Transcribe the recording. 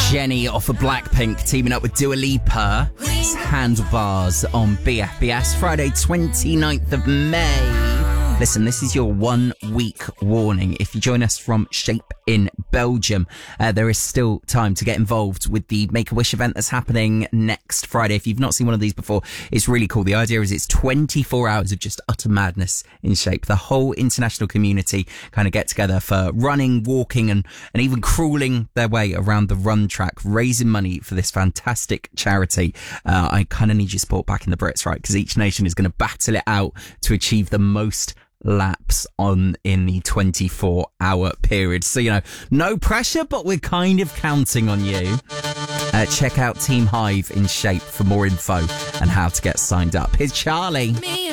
Jenny off of Blackpink teaming up with Dua Lipa. It's Handlebars on BFBS, Friday 29th of May. Listen, this is your 1 week warning. If you join us from Shape in Belgium, there is still time to get involved with the Make-A-Wish event that's happening next Friday. If you've not seen one of these before, it's really cool. The idea is it's 24 hours of just utter madness in Shape. The whole international community kind of get together for running, walking, and even crawling their way around the run track, raising money for this fantastic charity. I kind of need your support back in the Brits, right? Because each nation is going to battle it out to achieve the most laps in the 24-hour period. So, no pressure, but we're kind of counting on you. Check out Team Hive in Shape for more info and how to get signed up. Here's Charlie.